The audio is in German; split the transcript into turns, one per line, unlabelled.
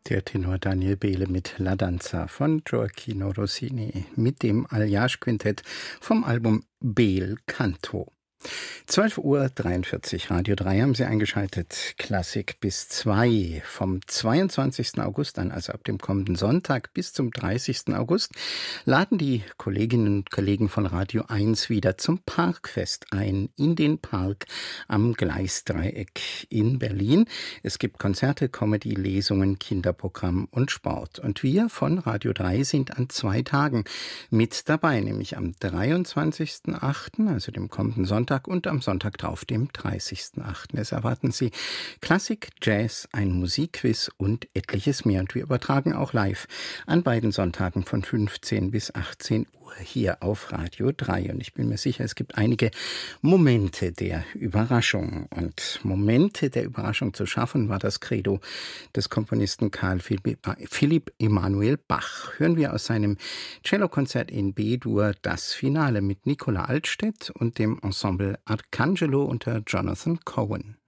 Der Tenor Daniel Behle mit La Danza von Gioacchino Rossini mit dem Aljaž-Quintett vom Album Bel Canto. 12:43 Uhr, Radio 3 haben Sie eingeschaltet. Klassik bis 2 vom 22. August an, also ab dem kommenden Sonntag bis zum 30. August, laden die Kolleginnen und Kollegen von Radio 1 wieder zum Parkfest ein, in den Park am Gleisdreieck in Berlin. Es gibt Konzerte, Comedy, Lesungen, Kinderprogramm und Sport. Und wir von Radio 3 sind an 2 Tagen mit dabei, nämlich am 23.08., also dem kommenden Sonntag, und am Sonntag drauf, dem 30.08. Es erwarten Sie Klassik, Jazz, ein Musikquiz und etliches mehr. Und wir übertragen auch live an beiden Sonntagen von 15 bis 18 Uhr hier auf Radio 3. Und ich bin mir sicher, es gibt einige Momente der Überraschung. Und Momente der Überraschung zu schaffen, war das Credo des Komponisten Carl Philipp Emanuel Bach. Hören wir aus seinem Cellokonzert in B-Dur das Finale mit Nicola Altstedt und dem Ensemble Arcangelo unter Jonathan Cohen.